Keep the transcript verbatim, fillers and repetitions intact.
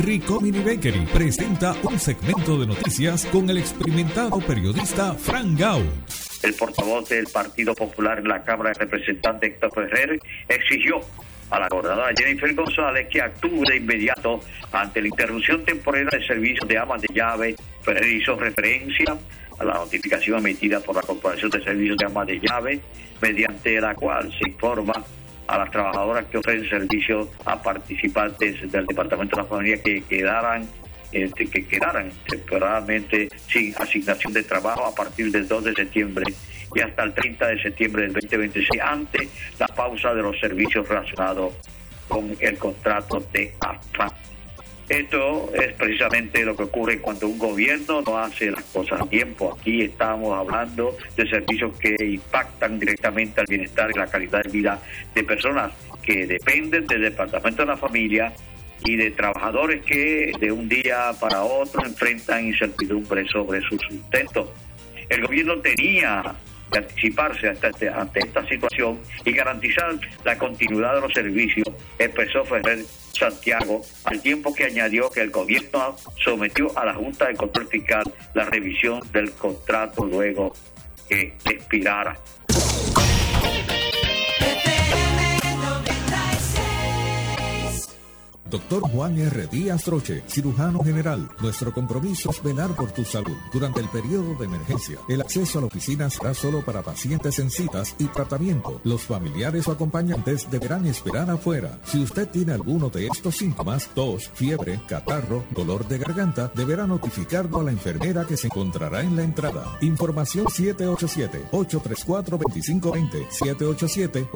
Ricomini Bakery presenta un segmento de noticias con el experimentado periodista Frank Gau. El portavoz del Partido Popular en la Cámara de Representantes, Héctor Ferrer, exigió a la gobernadora Jennifer González que actúe de inmediato ante la interrupción temporal del servicio de amas de llave. Ferrer hizo referencia a la notificación emitida por la Corporación de Servicios de Amas de Llave, mediante la cual se informa a las trabajadoras que ofrecen servicios a participantes del Departamento de la Familia que quedaran este, que quedaran temporalmente sin asignación de trabajo a partir del dos de septiembre y hasta el treinta de septiembre del veinte veintiséis, ante la pausa de los servicios relacionados con el contrato de A F A. Esto es precisamente lo que ocurre cuando un gobierno no hace las cosas a tiempo. Aquí estamos hablando de servicios que impactan directamente al bienestar y la calidad de vida de personas que dependen del Departamento de la Familia y de trabajadores que de un día para otro enfrentan incertidumbre sobre su sustento. El gobierno tenía que anticiparse ante, ante esta situación y garantizar la continuidad de los servicios, expresó Ferrer Santiago, al tiempo que añadió que el gobierno sometió a la Junta de Control Fiscal la revisión del contrato luego que expirara. Doctor Juan R. Díaz Troche, cirujano general. Nuestro compromiso es velar por tu salud. Durante el periodo de emergencia, el acceso a la oficina será solo para pacientes en citas y tratamiento. Los familiares o acompañantes deberán esperar afuera. Si usted tiene alguno de estos síntomas, tos, fiebre, catarro, dolor de garganta, deberá notificarlo a la enfermera que se encontrará en la entrada. Información siete ocho siete, ocho tres cuatro, dos cinco dos cero, siete ocho siete